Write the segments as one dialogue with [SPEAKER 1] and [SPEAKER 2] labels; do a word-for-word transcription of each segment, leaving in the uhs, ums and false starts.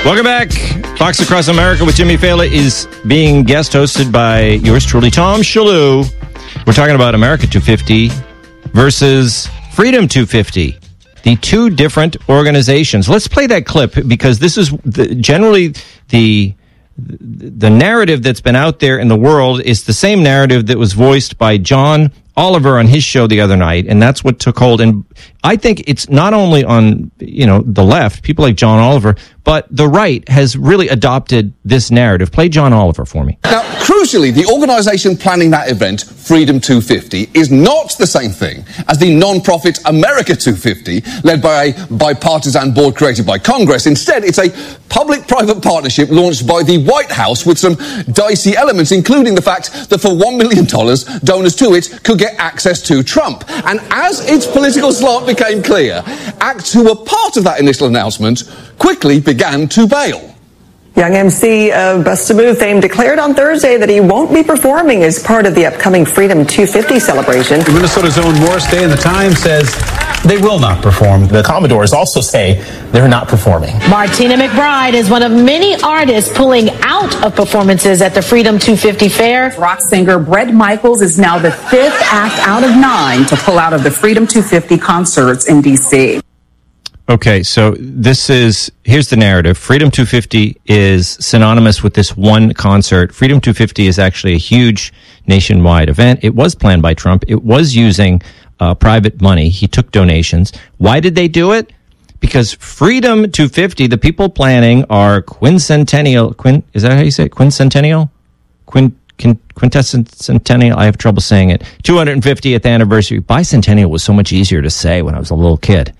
[SPEAKER 1] Welcome back. Fox Across America with Jimmy Fallon is being guest hosted by yours truly, Tom Shalhoub. We're talking about America two fifty versus Freedom two fifty, the two different organizations. Let's play that clip because this is the, generally the the narrative that's been out there in the world is the same narrative that was voiced by John Oliver on his show the other night, and that's what took hold. And I think it's not only on, you know, the left, people like John Oliver, but the right has really adopted this narrative. Play John Oliver for me.
[SPEAKER 2] Now, crucially, the organisation planning that event, Freedom two fifty, is not the same thing as the non-profit America two fifty, led by a bipartisan board created by Congress. Instead, it's a public-private partnership launched by the White House with some dicey elements, including the fact that for one million dollars, donors to it could get access to Trump. And as its political slant became clear, acts who were part of that initial announcement quickly began to bail.
[SPEAKER 3] Young M C of Bust a Move fame declared on Thursday that he won't be performing as part of the upcoming Freedom two fifty celebration.
[SPEAKER 4] Minnesota's own Morris Day in the Times says they will not perform. The Commodores also say they're not performing.
[SPEAKER 5] Martina McBride is one of many artists pulling out of performances at the Freedom two fifty fair.
[SPEAKER 6] Rock singer Bret Michaels is now the fifth act out of nine to pull out of the Freedom two fifty concerts in D C
[SPEAKER 1] Okay, so this is, here's the narrative. Freedom two fifty is synonymous with this one concert. Freedom two fifty is actually a huge nationwide event. It was planned by Trump. It was using uh, private money. He took donations. Why did they do it? Because Freedom two fifty, the people planning are quincentennial, quin, is that how you say it? Quincentennial? Quin, quin, quintessennial? I have trouble saying it. two hundred fiftieth anniversary. Bicentennial was so much easier to say when I was a little kid.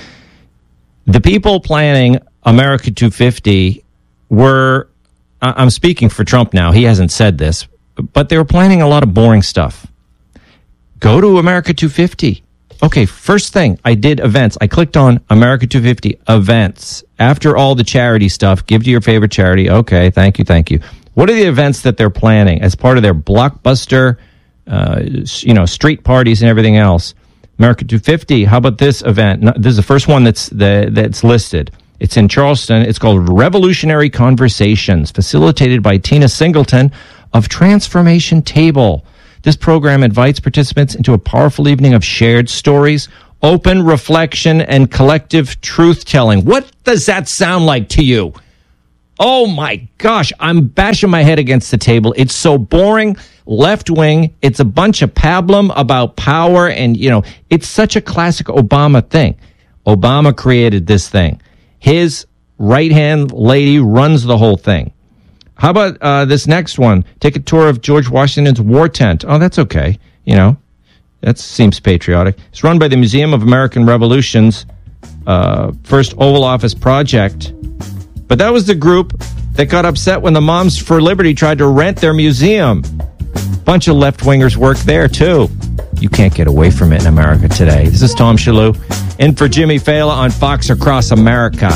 [SPEAKER 1] The people planning America two fifty were, I'm speaking for Trump now, he hasn't said this, but they were planning a lot of boring stuff. Go to America two fifty. Okay, first thing, I did events. I clicked on America two fifty events. After all the charity stuff, give to your favorite charity. Okay, thank you, thank you. What are the events that they're planning as part of their blockbuster, uh, you know, street parties and everything else? America two fifty, how about this event? This is the first one that's the, that's listed. It's in Charleston. It's called Revolutionary Conversations, facilitated by Tina Singleton of Transformation Table. This program invites participants into a powerful evening of shared stories, open reflection, and collective truth-telling. What does that sound like to you? Oh, my gosh, I'm bashing my head against the table. It's so boring, left-wing. It's a bunch of pablum about power, and, you know, it's such a classic Obama thing. Obama created this thing. His right-hand lady runs the whole thing. How about uh, this next one? Take a tour of George Washington's war tent. Oh, that's okay. You know, that seems patriotic. It's run by the Museum of American Revolution's uh, first Oval Office project. But that was the group that got upset when the Moms for Liberty tried to rent their museum. Bunch of left-wingers work there, too. You can't get away from it in America today. This is Tom Shalhoub, in for Jimmy Fallon on Fox Across America.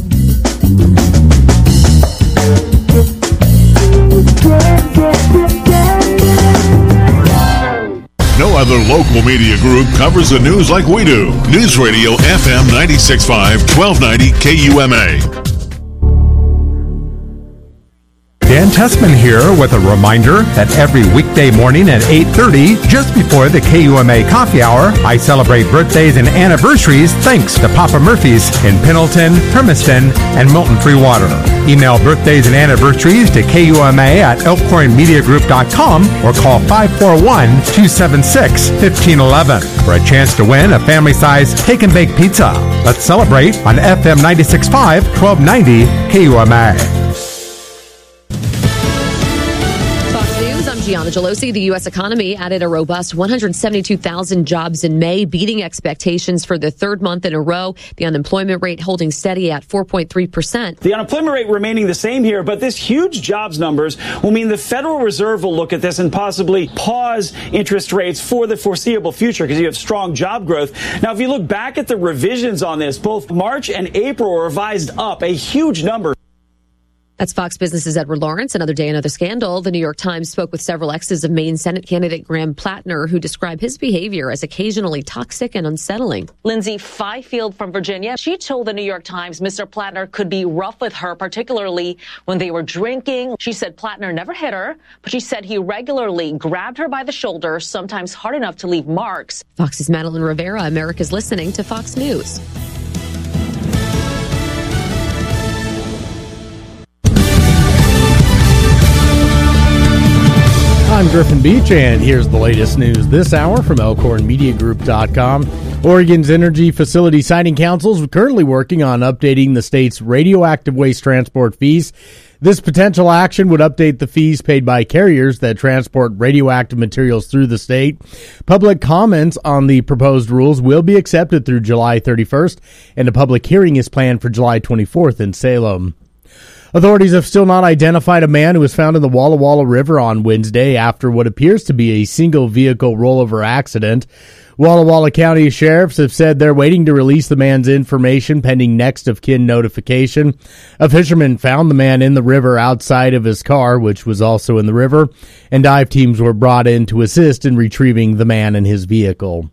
[SPEAKER 7] No other local media group covers the news like we do. News Radio F M ninety-six point five, twelve ninety K U M A.
[SPEAKER 8] Dan Tessman here with a reminder that every weekday morning at eight thirty, just before the K U M A coffee hour, I celebrate birthdays and anniversaries thanks to Papa Murphy's in Pendleton, Hermiston, and Milton Free Water. Email birthdays and anniversaries to K U M A at elkhorn media group dot com or call five four one, two seven six, one five one one for a chance to win a family-sized take and bake pizza. Let's celebrate on F M ninety-six point five, twelve ninety K U M A.
[SPEAKER 9] Gianna Gelosi. The U S economy added a robust one hundred seventy-two thousand jobs in May, beating expectations for the third month in a row. The unemployment rate holding steady at four point three percent.
[SPEAKER 10] The unemployment rate remaining the same here, but this huge jobs numbers will mean the Federal Reserve will look at this and possibly pause interest rates for the foreseeable future because you have strong job growth. Now, if you look back at the revisions on this, both March and April were revised up a huge number.
[SPEAKER 9] That's Fox Business's Edward Lawrence. Another day, another scandal. The New York Times spoke with several exes of Maine Senate candidate Graham Plattner, who described his behavior as occasionally toxic and unsettling.
[SPEAKER 11] Lindsay Fifield from Virginia, she told the New York Times Mister Plattner could be rough with her, particularly when they were drinking. She said Plattner never hit her, but she said he regularly grabbed her by the shoulder, sometimes hard enough to leave marks.
[SPEAKER 9] Fox's Madeline Rivera, America's listening to Fox News.
[SPEAKER 12] I'm Griffin Beach, and here's the latest news this hour from Elkhorn Media Group dot com. Oregon's Energy Facility Siting Council is currently working on updating the state's radioactive waste transport fees. This potential action would update the fees paid by carriers that transport radioactive materials through the state. Public comments on the proposed rules will be accepted through July thirty-first, and a public hearing is planned for July twenty-fourth in Salem. Authorities have still not identified a man who was found in the Walla Walla River on Wednesday after what appears to be a single-vehicle rollover accident. Walla Walla County sheriffs have said they're waiting to release the man's information pending next of kin notification. A fisherman found the man in the river outside of his car, which was also in the river, and dive teams were brought in to assist in retrieving the man and his vehicle.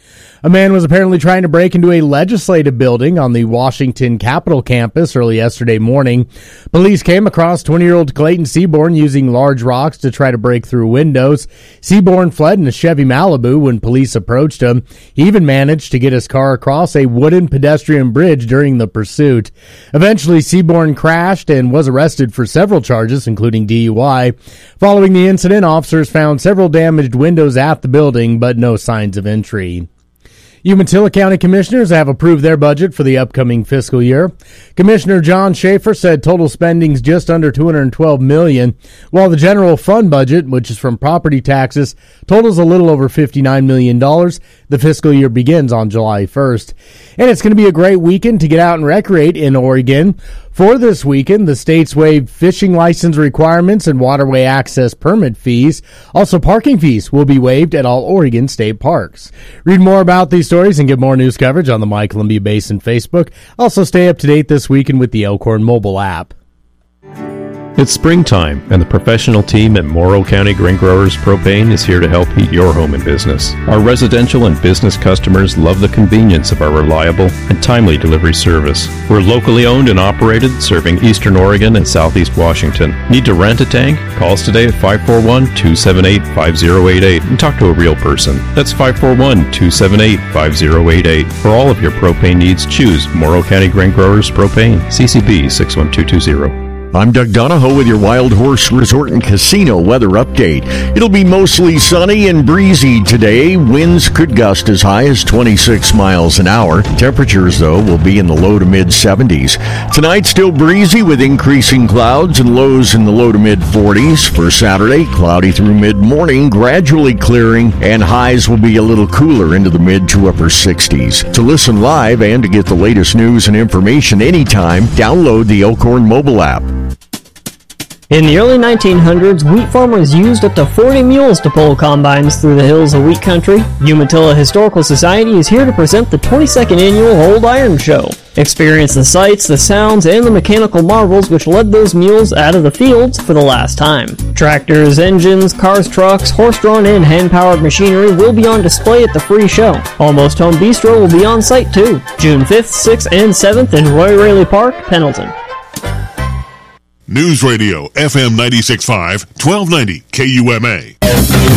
[SPEAKER 12] A man was apparently trying to break into a legislative building on the Washington Capitol campus early yesterday morning. Police came across twenty-year-old Clayton Seaborn using large rocks to try to break through windows. Seaborn fled in a Chevy Malibu when police approached him. He even managed to get his car across a wooden pedestrian bridge during the pursuit. Eventually, Seaborn crashed and was arrested for several charges, including D U I. Following the incident, officers found several damaged windows at the building, but no signs of entry. Umatilla County Commissioners have approved their budget for the upcoming fiscal year. Commissioner John Schaefer said total spending is just under two hundred twelve million dollars, while the general fund budget, which is from property taxes, totals a little over fifty-nine million dollars. The fiscal year begins on July first. And it's going to be a great weekend to get out and recreate in Oregon. For this weekend, the state's waived fishing license requirements and waterway access permit fees. Also, parking fees will be waived at all Oregon state parks. Read more about these stories and get more news coverage on the My Columbia Basin Facebook. Also, stay up to date this weekend with the Elkhorn mobile app.
[SPEAKER 13] It's springtime, and the professional team at Morrow County Grain Growers Propane is here to help heat your home and business. Our residential and business customers love the convenience of our reliable and timely delivery service. We're locally owned and operated, serving Eastern Oregon and Southeast Washington. Need to rent a tank? Call us today at five four one, two seven eight, five zero eight eight and talk to a real person. That's five four one, two seven eight, five zero eight eight. For all of your propane needs, choose Morrow County Grain Growers Propane, C C B six one two two zero.
[SPEAKER 14] I'm Doug Donahoe with your Wild Horse Resort and Casino weather update. It'll be mostly sunny and breezy today. Winds could gust as high as twenty-six miles an hour. Temperatures, though, will be in the low to mid seventies. Tonight, still breezy with increasing clouds and lows in the low to mid forties. For Saturday, cloudy through mid-morning, gradually clearing, and highs will be a little cooler into the mid to upper sixties. To listen live and to get the latest news and information anytime, download the Elkhorn mobile app.
[SPEAKER 15] In the early nineteen hundreds, wheat farmers used up to forty mules to pull combines through the hills of wheat country. Umatilla Historical Society is here to present the twenty-second annual Old Iron Show. Experience the sights, the sounds, and the mechanical marvels which led those mules out of the fields for the last time. Tractors, engines, cars, trucks, horse-drawn and hand-powered machinery will be on display at the free show. Almost Home Bistro will be on site too. June fifth, sixth, and seventh in Roy Raley Park, Pendleton.
[SPEAKER 7] News Radio, F M ninety-six point five, twelve ninety K U M A.